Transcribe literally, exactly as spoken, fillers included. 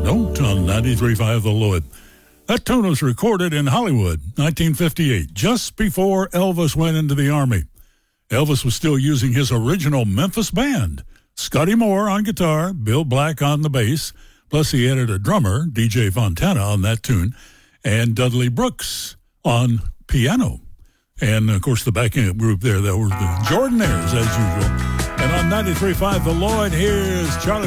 Don't on ninety-three point five The Lloyd. That tune was recorded in Hollywood, nineteen fifty-eight, just before Elvis went into the Army. Elvis was still using his original Memphis band. Scotty Moore on guitar, Bill Black on the bass, plus he added a drummer, D J Fontana, on that tune, and Dudley Brooks on piano. And, of course, the backing group there, that were the Jordanaires, as usual. And on ninety-three point five The Lloyd, here's Charlie